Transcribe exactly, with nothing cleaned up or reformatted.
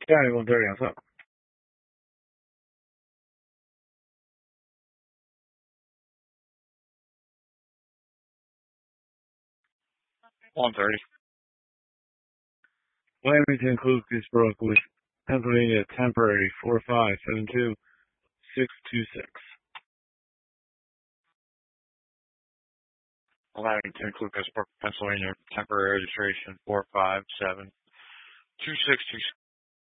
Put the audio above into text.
County one thirty, what's up? one thirty. Lamington, Clucasbrook with Pennsylvania temporary four five seven two six two six. Lamington, Clucasbrook, Pennsylvania, temporary registration four five seven two six two six.